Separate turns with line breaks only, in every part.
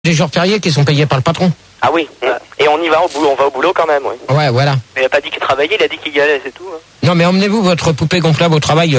des jours fériés qui sont payés par le patron.
Ah oui, et on y va au boulot, on va au boulot quand même, oui.
Ouais, voilà.
Mais il a pas dit qu'il travaillait, il a dit qu'il y allait, c'est tout. Hein.
Non, mais emmenez-vous votre poupée gonflable au travail,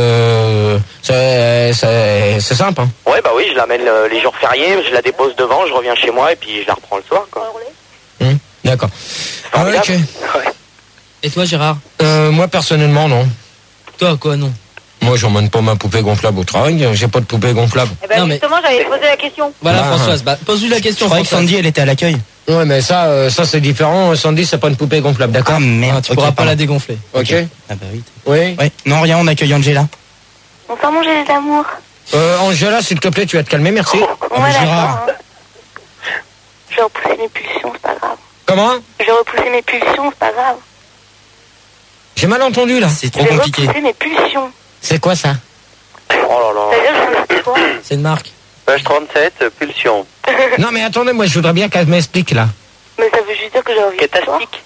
c'est simple. Hein.
Ouais, bah oui, je l'amène les jours fériés, je la dépose devant, je reviens chez moi et puis je la reprends le soir, quoi.
D'accord.
Formidable.
Ok.
Ouais.
Et toi, Gérard?
Moi, personnellement, non.
Toi, quoi, non?
Moi, j'emmène pas ma poupée gonflable au travail, j'ai pas de poupée gonflable.
Eh ben
Non, mais-
justement, j'allais poser la question.
Voilà,
Ah.
Françoise, bah, pose-lui la question.
Je croyais que
Françoise.
Sandy, elle était à l'accueil.
Ouais, mais ça c'est différent. Sandy, c'est pas une poupée gonflable, d'accord?
Ah merde,
Tu pourras pas la dégonfler.
Ok.
Ah bah oui.
Oui.
Ouais, non, rien, on accueille Angela.
Bonsoir, mon gélé d'amour.
Angela, s'il te plaît, tu vas te calmer, merci.
Ouais,
mais
d'accord.
Gérard.
Hein. Je vais repousser mes pulsions, c'est pas grave.
Comment?
Je vais repousser mes pulsions, c'est pas grave.
J'ai mal entendu, là.
C'est
Je
trop
vais
compliqué.
repousser mes pulsions.
C'est quoi, ça?
Oh là là.
C'est-à-dire, je veux toi.
C'est une marque.
Page 37, pulsion.
Non, mais attendez, moi, je voudrais bien qu'elle m'explique, là.
Mais ça veut juste dire que j'ai envie de toi.
Catastique.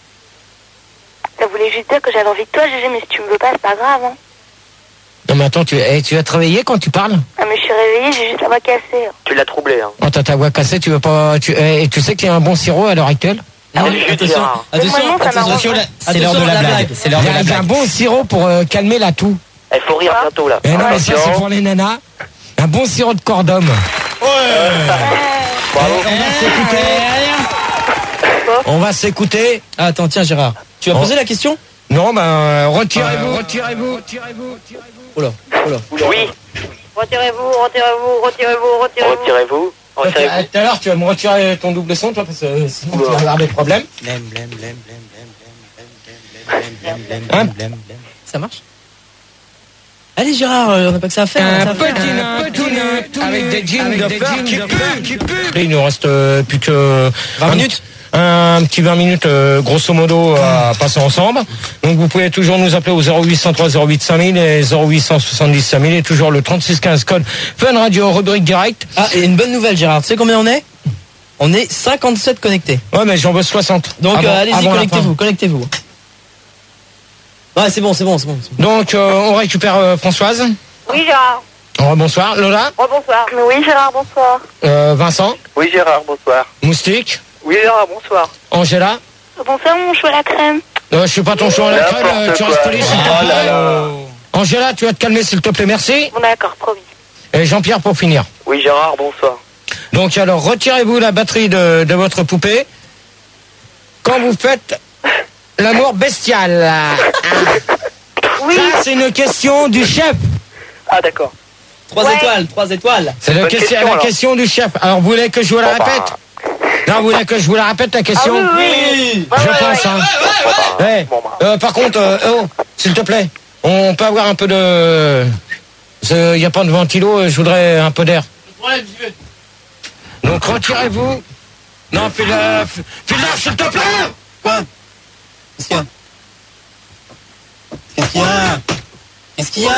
Ça voulait juste dire que j'avais envie de toi, Gégé, mais si tu me veux pas, c'est pas grave. Hein.
Non, mais attends, tu as travaillé quand tu parles?
Ah, mais je suis réveillée, j'ai juste la voix cassée. Hein.
Tu l'as troublé, hein.
Oh, t'as ta voix cassée, tu veux pas... Tu sais qu'il y a un bon sirop à l'heure actuelle?
Non,
mais
mais
je
attention,
Gérard.
attention,
Mais moi, non, ça
attention,
m'arrange pas.
C'est l'heure de la blague. C'est l'heure
Il
de
y
la
a un
blague.
bon sirop pour calmer la toux.
Il faut rire bientôt, là.
Mais non, mais ça, c'est
Attention.
pour les nanas. Un bon sirop de corps d'homme.
Bravo.
On va s'écouter. On va s'écouter.
Ah, attends, tiens, Gérard. Tu vas
Oh.
poser la question?
Non, ben, retirez-vous. Retirez-vous.
Oh là, oh là.
Oui,
Retirez-vous, retirez-vous, retirez-vous, retirez-vous.
retirez-vous. Retirez-vous.
Tout à l'heure, tu vas me retirer ton double son, toi, parce que sinon tu vas avoir des problèmes.
Blême, blême, blême, blême, blême, blême, blême,
Hein
blême, blême, blême.
Ça marche? Allez, Gérard, on n'a pas que ça à faire.
Un
ça à faire.
petit nain avec des jeans de peur qui puent. Il nous reste plus que
20 minutes.
Un petit 20 minutes, grosso modo, à passer ensemble. Donc, vous pouvez toujours nous appeler au 0803 08 5000 et 0870 5000 et toujours le 3615 code Fun Radio, rubrique direct.
Ah, et une bonne nouvelle, Gérard. Tu sais combien on est? On est 57 connectés.
Ouais, mais j'en veux 60.
Donc, allez-y,
avant la
connectez-vous, connectez-vous. Ouais, c'est bon, c'est bon, c'est bon.
fin. Donc, on récupère Françoise.
Oui, Gérard.
Bonsoir. Lola.
Bonsoir. Mais oui, Gérard, bonsoir.
Vincent.
Oui, Gérard, bonsoir.
Moustique.
Oui, Gérard, bonsoir.
Angela.
Bonsoir, mon chou à la crème.
Je suis pas ton chou à la crème,
N'importe
tu
quoi.
restes poli, s'il te
Oh
plaît.
là là.
Angela, tu vas te calmer, s'il te plaît, merci.
Bon, d'accord, promis.
Et Jean-Pierre pour finir.
Oui, Gérard, bonsoir.
Donc alors, retirez-vous la batterie de votre poupée quand vous faites l'amour bestial.
Oui.
Ça, c'est une question du chef.
Ah, d'accord.
3
Ouais.
étoiles, 3 étoiles.
C'est
Bonne question,
la
alors.
question du chef. Alors, vous voulez que je vous la
Bon, bah,
répète? Non, vous voulez que je vous la répète, la question?
Ah oui.
Je pense, hein. Ouais.
Bon, bah.
Par contre, s'il te plaît, on peut avoir un peu de... Il n'y a pas de ventilo, je voudrais un peu d'air. Donc, retirez-vous. Non, fais-le, s'il te plaît.
Quoi? Qu'est-ce qu'il y a? Qu'est-ce qu'il y a? Qu'est-ce qu'il y a?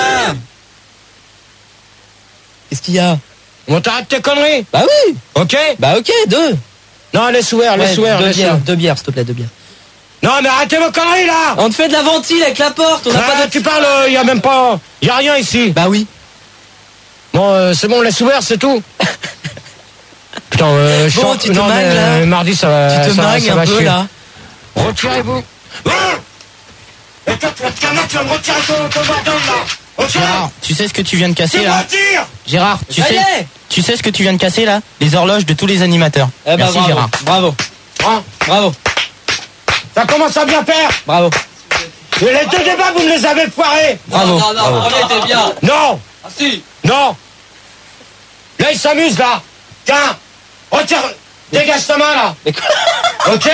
Qu'est-ce qu'il y a?
On t'arrête tes conneries.
Bah oui.
Ok?
Bah ok, 2.
Non, laisse ouvert, laisse ouvert.
2 bières, s'il te plaît, 2 bières.
Non, mais arrêtez vos conneries, là.
On te fait de la ventile avec la porte, on n'a pas de...
Tu parles, il y a même pas... Il y a rien ici.
Bah oui.
Bon, c'est bon, laisse ouvert, c'est tout. Putain,
Bon, tu te
non,
mangues,
mais,
là.
mardi, ça va...
Tu te
ça va-
mangues
ça va
un peu,
chier.
là.
Retirez-vous. Et toi, tu vas te calmer, tu vas me retirer ton bordel, là. Ok?
Gérard, tu sais ce que tu viens de casser
Tu
là?
retires.
Gérard,
Ça y est.
tu sais ce que tu viens de casser là? Les horloges de tous les animateurs.
Eh bah,
Merci
bravo.
Gérard.
Bravo,
Hein?
bravo,
Ça commence à bien faire.
bravo.
Et les deux débats, vous me les avez foirés.
Bravo.
on était bien.
Non.
Ah si.
Non. Là, il s'amuse, là. Tiens. Retire. Dégage ta main, là. Ok?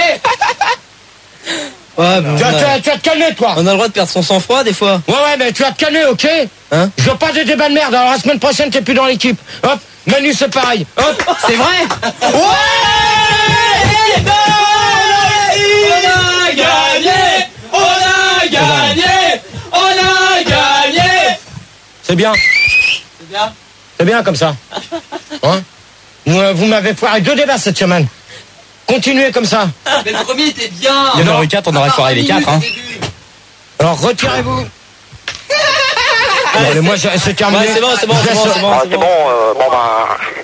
Ouais, bon,
Tu vas te calmer, toi.
on a le droit de perdre son sang-froid des fois.
Ouais, mais tu vas te calmer, ok?
Hein?
Je veux pas de débat de merde. Alors, la semaine prochaine, t'es plus dans l'équipe. Hop. Manu, c'est pareil. Hop.
C'est vrai?
Ouais!
On a gagné! On a gagné! On a gagné!
C'est bien.
C'est bien.
C'est bien comme ça. Hein? Vous m'avez foiré 2 débats cette semaine. Continuez comme ça.
Mais le premier était bien.
Il y en aurait 4, on aurait foiré les 4 hein.
Alors, retirez-vous. Allez, moi, c'est terminé.
Ouais, c'est bon, c'est bon, c'est bon, c'est bon.
Ah, c'est bon, bon, bah...